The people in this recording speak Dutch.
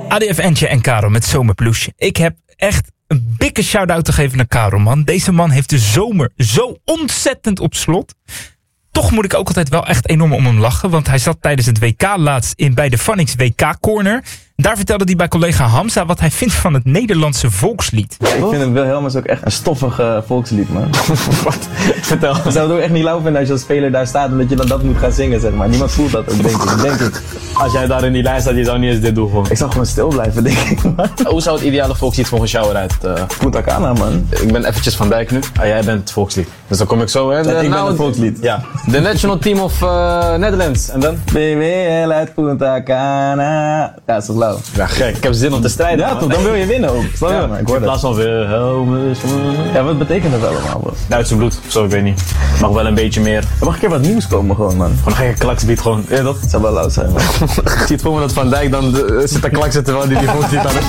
ADF, Entje en Karel met Zomerploesje. Ik heb echt een dikke shout-out te geven naar Karel, man. Deze man heeft de zomer zo ontzettend op slot. Toch moet ik ook altijd wel echt enorm om hem lachen. Want hij zat tijdens het WK laatst bij de Phonics WK-corner. Daar vertelde hij bij collega Hamza wat hij vindt van het Nederlandse volkslied. Ja, ik vind Wilhelmus ook echt een stoffig volkslied, man. Wat? Vertel. Ik zou het ook echt niet lauw vinden als je als speler daar staat en dat je dan dat moet gaan zingen, zeg maar. Niemand voelt dat ook, denk ik. Als jij daar in die lijst staat, je zou niet eens dit doen gewoon. Ik zou gewoon stil blijven, denk ik, man. Hoe zou het ideale volkslied volgens jou eruit? Punta Cana, man. Ik ben eventjes Van Dijk nu. Jij bent het volkslied. Dus dan kom ik zo in. Ik ben het volkslied. Ja. The National Team of Netherlands. En dan? BWL uit Punta Cana. Ja, dat is toch lauw? Ja, gek. Ik heb zin om te strijden. Ja, toch? Dan wil je winnen ook. Snap je? Ja, Maar ik in hoor dat. plaats van Wilhelmus. Ja, wat betekent dat allemaal, bro? Duitse bloed, zo, ik weet niet. Mag wel een beetje meer. Er mag een keer wat nieuws komen, gewoon, man. Gewoon een gekke klaksbeat gewoon. Ja, dat Het zou wel lauw zijn, man. Ik zie het voor me dat Van Dijk dan zit te klaksen terwijl hij die volkslied aan het